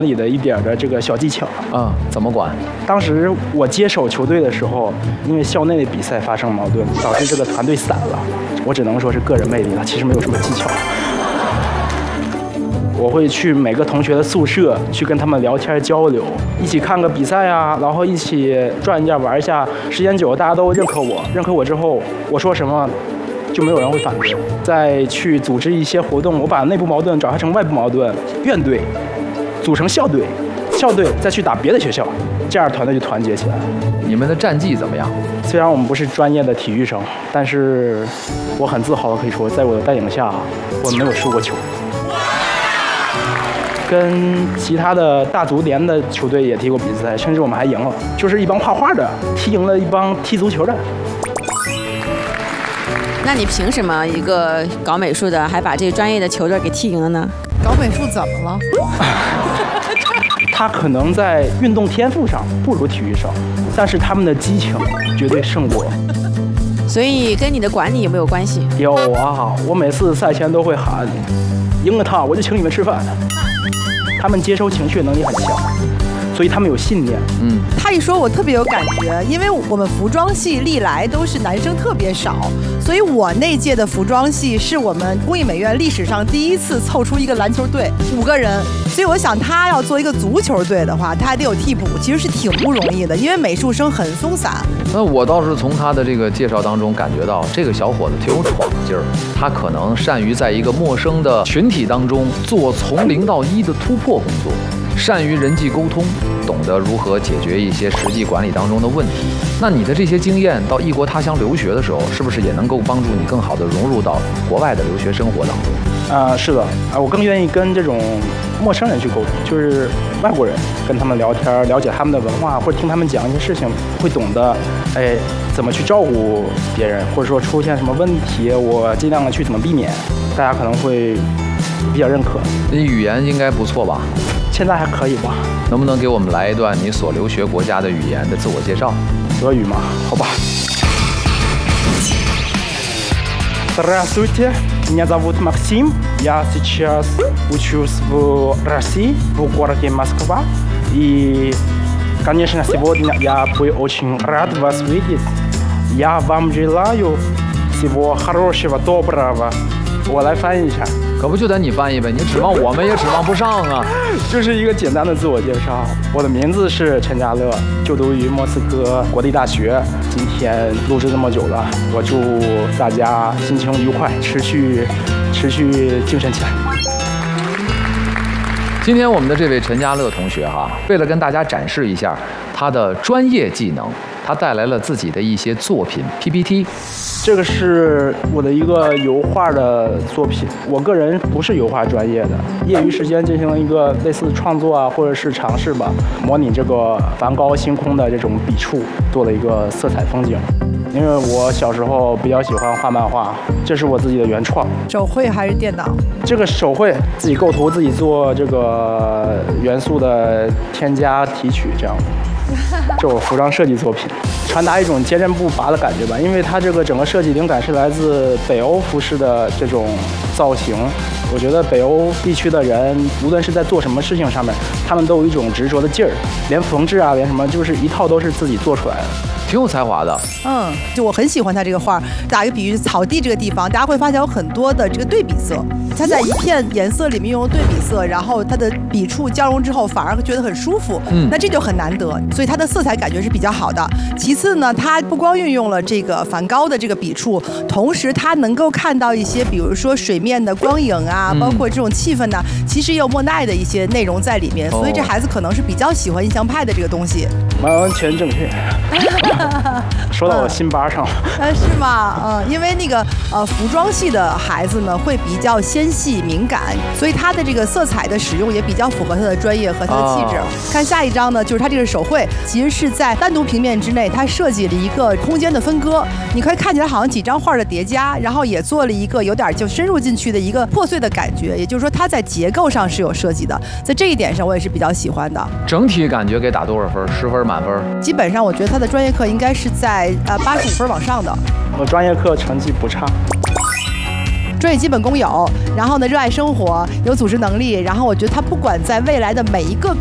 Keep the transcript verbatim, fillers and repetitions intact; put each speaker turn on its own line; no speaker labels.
里的一点的这个小技巧
啊，怎么管？
当时我接手球队的时候，因为校内的比赛发生矛盾，导致这个团队散了。我只能说是个人魅力了，其实没有什么技巧。我会去每个同学的宿舍去跟他们聊天交流，一起看个比赛啊，然后一起转一下玩一下。时间久了，大家都认可我，认可我之后，我说什么就没有人会反对。再去组织一些活动，我把内部矛盾转化成外部矛盾，院队组成校队，校队再去打别的学校，这样团队就团结起来了。
你们的战绩怎么样？
虽然我们不是专业的体育生，但是我很自豪的可以说，在我的带领下，我没有输过球。跟其他的大足联的球队也踢过比赛，甚至我们还赢了，就是一帮画画的踢赢了一帮踢足球的。
那你凭什么一个搞美术的还把这个专业的球队给踢赢了呢？
搞美术怎么了？
他可能在运动天赋上不如体育生，但是他们的激情绝对胜过。
所以跟你的管理有没有关系？
有啊，我每次赛前都会喊，赢了他我就请你们吃饭。他们接收情绪能力很强，所以他们有信念。
嗯，他一说我特别有感觉，因为我们服装系历来都是男生特别少，所以我那届的服装系是我们工艺美院历史上第一次凑出一个篮球队，五个人。所以我想他要做一个足球队的话，他还得有替补，其实是挺不容易的，因为美术生很松散。
那我倒是从他的这个介绍当中感觉到，这个小伙子挺有闯劲儿，他可能善于在一个陌生的群体当中做从零到一的突破工作，善于人际沟通，懂得如何解决一些实际管理当中的问题。那你的这些经验到异国他乡留学的时候，是不是也能够帮助你更好的融入到国外的留学生活当中？
啊、呃，是的，啊，我更愿意跟这种陌生人去沟通，就是外国人，跟他们聊天，了解他们的文化，或者听他们讲一些事情，会懂得，哎，怎么去照顾别人，或者说出现什么问题，我尽量的去怎么避免，大家可能会比较认可。
你语言应该不错吧？
现在还可以吧？
能不能给我们来一段你所留学国家的语言的自我介绍？
德语吗？好吧。Здравствуйте, меня зовут Максим. Я сейчас учусь в России, в городе Москва. И, конечно, сегодня я бы очень рад вас видеть. Я вам желаю всего хорошего, доброго. 我来翻译一下，
可不就得你翻译呗？你指望我们也指望不上啊！
就是一个简单的自我介绍。我的名字是陈家乐，就读于莫斯科国立大学。今天录制这么久了，我祝大家心情愉快，持续持续精神起来。
今天我们的这位陈家乐同学哈，为了跟大家展示一下他的专业技能，他带来了自己的一些作品 P P T。
这个是我的一个油画的作品，我个人不是油画专业的，业余时间进行了一个类似创作啊，或者是尝试吧，模拟这个梵高星空的这种笔触，做了一个色彩风景。因为我小时候比较喜欢画漫画，这是我自己的原创。
手绘还是电脑？
这个手绘自己构图，自己做这个元素的添加提取，这样。这我服装设计作品，传达一种坚韧不拔的感觉吧。因为它这个整个设计灵感是来自北欧服饰的这种造型。我觉得北欧地区的人，无论是在做什么事情上面，他们都有一种执着的劲儿，连缝制啊，连什么，就是一套都是自己做出来的。
挺有才华的，
嗯，就我很喜欢他这个画。打一个比喻，草地这个地方，大家会发现有很多的这个对比色。它在一片颜色里面用对比色，然后它的笔触交融之后，反而会觉得很舒服。嗯，那这就很难得，所以它的色彩感觉是比较好的。其次呢，它不光运用了这个梵高的这个笔触，同时它能够看到一些，比如说水面的光影啊，包括这种气氛呢，其实也有莫奈的一些内容在里面。所以这孩子可能是比较喜欢印象派的这个东西。
完全正确。说到我心巴上了，
呃，是吗？嗯，因为那个呃服装系的孩子呢，会比较纤细敏感，所以他的这个色彩的使用也比较符合他的专业和他的气质。哦、看下一张呢，就是他这个手绘，其实是在单独平面之内，他设计了一个空间的分割，你可以看起来好像几张画的叠加，然后也做了一个有点就深入进去的一个破碎的感觉，也就是说他在结构上是有设计的，在这一点上我也是比较喜欢的。
整体感觉给打多少分？十分满分？
基本上我觉得他的专业课应该是在呃八十五分往上的。
我专业课成绩不差。
专业基本功有，然后呢热爱生活，有组织能力，然后我觉得他不管在未来的每一个